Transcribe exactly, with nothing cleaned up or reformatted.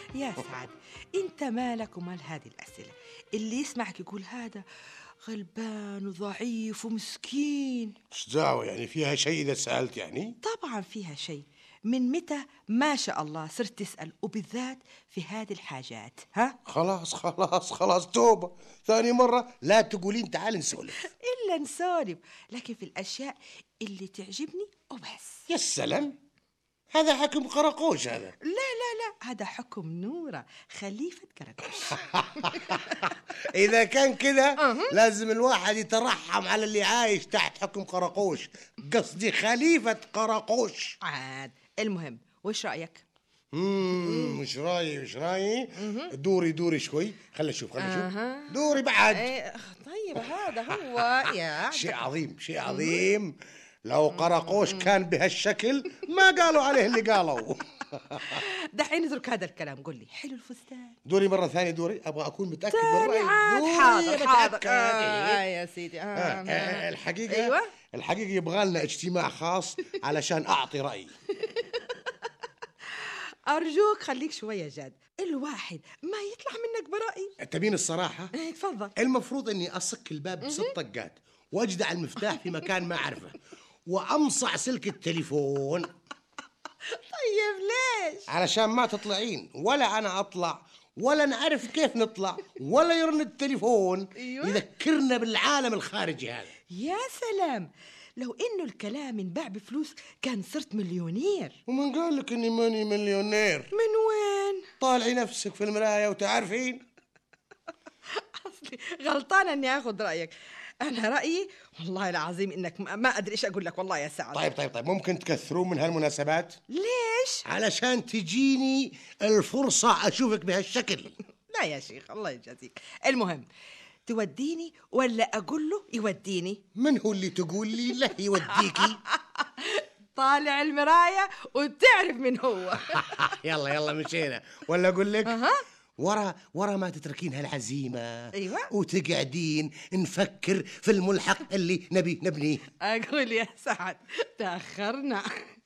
يا سعد، انت مالك ومال هذه الأسئلة؟ اللي يسمعك يقول هذا غلبان وضعيف ومسكين. ايش دعوة يعني فيها شيء إذا سألت يعني؟ طبعا فيها شيء. من متى ما شاء الله صرت تسأل، وبالذات في هذه الحاجات؟ ها؟ خلاص خلاص خلاص توبة، ثاني مرة لا تقولين تعال نسولف. إلا نسولف، لكن في الأشياء اللي تعجبني وبس. يا سلام، هذا حكم قراقوش هذا. لا لا لا، هذا حكم نورة خليفة قراقوش. إذا كان كده لازم الواحد يترحم على اللي عايش تحت حكم قراقوش، قصدي خليفة قراقوش. عاد المهم، وش رأيك؟ امم مش رايي مش رايي دوري دوري شوي، خلنا نشوف خلنا نشوف دوري بعد. ايه طيب، هذا هو يا شيء عظيم شيء عظيم. لو قراقوش كان بهالشكل ما قالوا عليه اللي قالوا. دحين اترك هذا الكلام، قل لي حلو الفستان؟ دوري مرة ثانية، دوري أبغى أكون متأكد من ثاني رأيي. عاد، دوري حاضر حاضر. متأكد. آه يا سيدي. آه آه آه الحقيقة أيوة؟ الحقيقة يبغى لنا اجتماع خاص علشان أعطي رأيي. أرجوك خليك شوية جاد، الواحد ما يطلع منك برأي. تبين الصراحة؟ ايه تفضل. المفروض إني أصك الباب بست طقات، وأجدع المفتاح في مكان ما أعرفه، وأمصع سلك التليفون. طيب ليش؟ علشان ما تطلعين ولا أنا أطلع ولا نعرف كيف نطلع ولا يرن التليفون. أيوة؟ يذكرنا بالعالم الخارجي هذا. يا سلام، لو إنه الكلام ينباع بفلوس كان صرت مليونير. ومن قال لك إني ماني مليونير؟ من وين؟ طالعي نفسك في المراية وتعرفين. أصلي غلطانة إني آخذ رأيك. أنا رأيي والله العظيم إنك ما أدري إيش أقول لك والله يا سعد. طيب طيب طيب ممكن تكثرون من هالمناسبات؟ ليش؟ علشان تجيني الفرصة أشوفك بهالشكل. لا يا شيخ الله يجازيك. المهم، توديني ولا أقول له يوديني؟ من هو اللي تقول لي له يوديكي؟ طالع المراية وتعرف من هو. يلا يلا مشينا، ولا أقول لك أها. ورا ورا ما تتركين هالعزيمة. أيوة. وتقعدين نفكر في الملحق اللي نبي نبنيه. أقول يا سعد تأخرنا.